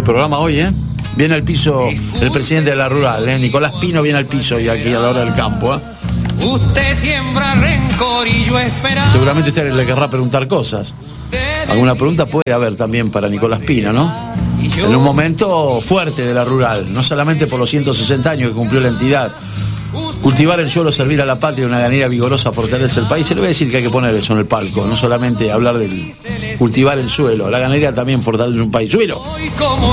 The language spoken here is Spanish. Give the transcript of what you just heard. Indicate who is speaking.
Speaker 1: programa hoy, ¿eh? Viene al piso el presidente de la Rural, ¿eh? Nicolás Pino viene al piso y aquí a la hora del campo, ¿eh?
Speaker 2: Usted siembra rencor y yo esperaba.
Speaker 1: Seguramente usted le querrá preguntar cosas. Alguna pregunta puede haber también para Nicolás Pino, ¿no? En un momento fuerte de la Rural, no solamente por los 160 años que cumplió la entidad. Cultivar el suelo, servir a la patria, una ganadería vigorosa fortalece el país. Se le voy a decir que hay que poner eso en el palco, no solamente hablar del cultivar el suelo. La ganadería también fortalece un país. ¡Súbilo!